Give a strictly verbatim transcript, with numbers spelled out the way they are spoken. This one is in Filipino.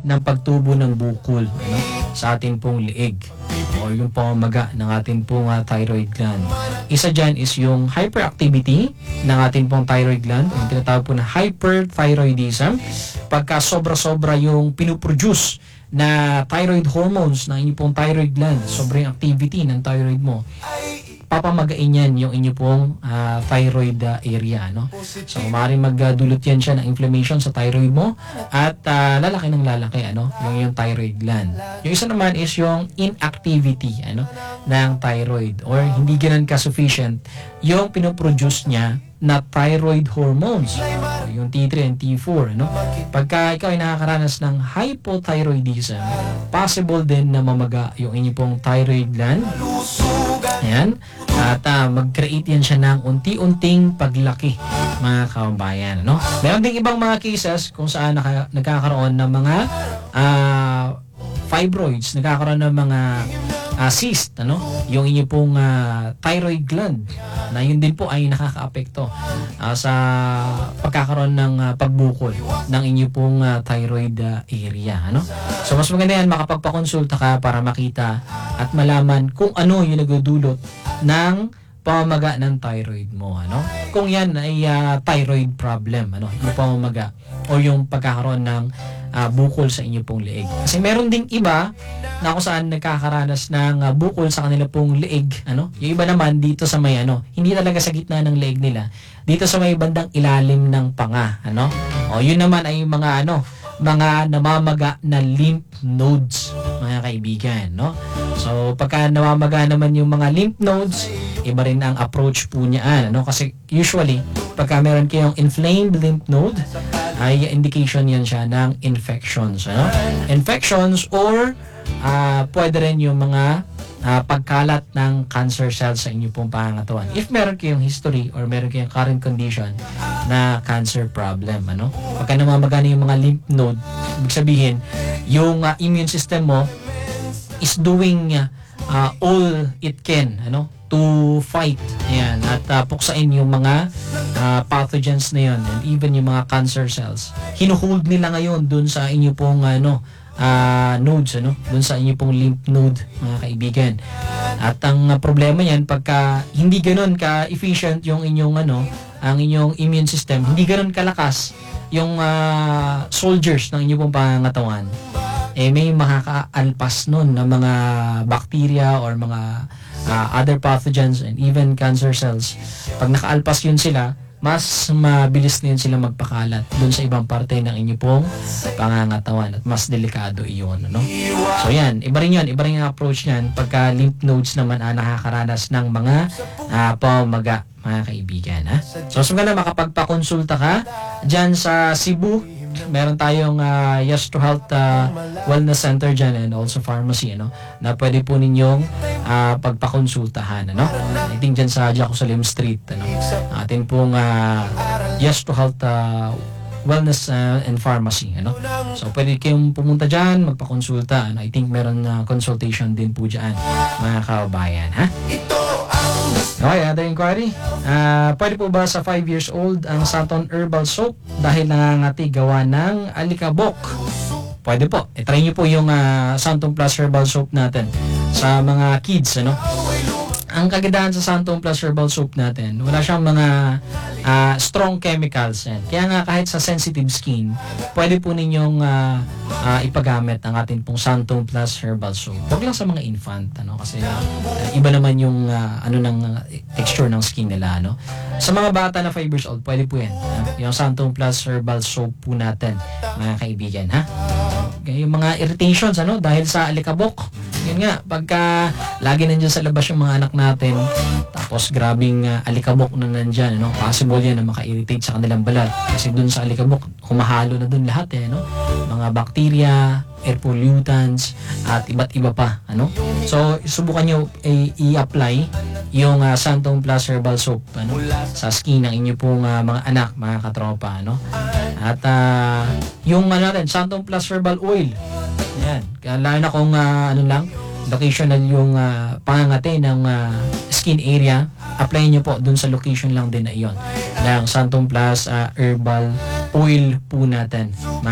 ng pagtubo ng bukol, ano, sa ating pong liig o yung pamamaga ng ating pong uh, thyroid gland. Isa dyan is yung hyperactivity ng ating pong thyroid gland, yung tinatawag po na hyperthyroidism. Pagka sobra-sobra yung pinuproduce na thyroid hormones ng inyong pong thyroid gland, sobrang activity ng thyroid mo, papamagain yan yung inyo pong uh, thyroid uh, area, no? So, maaaring magdulot yan siya ng inflammation sa thyroid mo at uh, lalaki ng lalaki, ano? Yung yung thyroid gland. Yung isa naman is yung inactivity, ano? Ng thyroid or hindi ganun ka-sufficient yung pinoproduce niya na thyroid hormones. So, yung T three and T four, ano? Pagka ikaw ay nakakaranas ng hypothyroidism, possible din na mamaga yung inyo pong thyroid gland. Ayan. At uh, mag-create yan siya ng unti-unting paglaki, mga kababayan, no? Meron ding ibang mga cases kung saan naka, nagkakaroon ng mga uh, fibroids, nagkakaroon ng mga uh, cyst, ano? Yung inyo pong uh, thyroid gland na yun din po ay nakakaapekto uh, sa pagkakaroon ng uh, pagbukol ng inyo pong uh, thyroid uh, area, ano? So mas maganda yan makapagpakonsulta ka para makita at malaman kung ano yung nagdudulot ng pamamaga ng thyroid mo, ano? Kung yan ay uh, thyroid problem, ano? Yung pamamaga o yung pagkakaroon ng uh, bukol sa inyo pong leeg. Kasi meron ding iba na kung saan nagkakaranas ng uh, bukol sa kanila pong leeg, ano? Yung iba naman dito sa may ano, hindi talaga sa gitna ng leeg nila, dito sa may bandang ilalim ng panga, ano? O yun naman ay mga ano, mga namamaga na lymph nodes, mga kaibigan, no? So, pagka namamaga naman yung mga lymph nodes, iba rin ang approach po niyan, ano? Kasi usually, pagka meron kayong inflamed lymph node, ay indication yan siya ng infections, ano? Infections or uh, pwede rin yung mga uh, pagkalat ng cancer cells sa inyo pong pangangatawan. If meron kayong history or meron kayong current condition na cancer problem, ano? Pagka namamaga na yung mga lymph node, ibig sabihin, yung uh, immune system mo is doing uh, uh, all it can, ano, to fight, ayan, at uh, puksain yung mga uh, pathogens na yun and even yung mga cancer cells. Hinuhold nila ngayon dun sa inyo pong ano, uh, nodes, ano, dun sa inyo pong lymph node, mga kaibigan. At ang uh, problema yan, pagka hindi ganun ka-efficient yung inyong ano, ang inyong immune system, hindi ganun kalakas yung uh, soldiers ng inyong pong pangangatawan, eh may makakaalpas nun ng mga bacteria or mga uh, other pathogens and even cancer cells. Pag nakaalpas yun sila, mas mabilis na yun sila magpakalat dun sa ibang parte ng inyo pong pangangatawan at mas delikado iyon, no? So yan, iba rin yun, iba rin yung approach niyan pagka lymph nodes naman ah, nakakaranas ng mga uh, pamamaga, mga kaibigan, ha? So mas maganda makapagpakonsulta ka dyan sa Cebu. Meron tayong uh, Yes to Health uh, Wellness Center dyan and also pharmacy, ano, na pwede po ninyong uh, pagpakonsultahan, ano. I think dyan sa Jerusalem Street, ano, atin pong uh, Yes to Health uh, Wellness uh, and Pharmacy, ano. So pwede kayong pumunta dyan, magpakonsulta, ano. I think meron uh, consultation din po dyan, mga kababayan, ha. Okay, other inquiry. Uh, pwede po ba sa five years old ang Santon Herbal Soap dahil nangangati gawa ng alikabok? Pwede po. I-try nyo po yung uh, Santon Plus Herbal Soap natin sa mga kids, ano? Ang kagandahan sa Santon Plus Herbal Soap natin, wala siyang mga uh, strong chemicals. Yan. Kaya nga kahit sa sensitive skin, pwede po ninyong uh, uh, ipagamit ang ating pong Santon Plus Herbal Soap. Huwag lang sa mga infant, ano, kasi uh, iba naman yung uh, ano ng uh, texture ng skin nila, ano. Sa mga bata na five years old, pwede po yan. Uh, yung Santon Plus Herbal Soap po natin, mga kaibigan, ha. Okay, yung mga irritations, ano, dahil sa alikabok. Yun nga, pagka lagi nandiyan sa labas yung mga anak natin, tapos grabing uh, alikabok na nandyan, no? Possible yan na maka-irritate sa kanilang balat. Kasi dun sa alikabok, humahalo na dun lahat, eh, no? Mga bacteria, air pollutants, at iba't iba pa, ano? So, subukan nyo eh, i-apply yung uh, Santon Plus Herbal Soap, ano? Sa skin ng inyo pong uh, mga anak, mga katropa, ano? At uh, yung ano natin, Santon Plus Herbal Oil, yan. Lalo na kung uh, ano lang, locational yung uh, pangangati ng uh, skin area, apply nyo po dun sa location lang din na iyon ng Santon Plus uh, Herbal Oil po natin.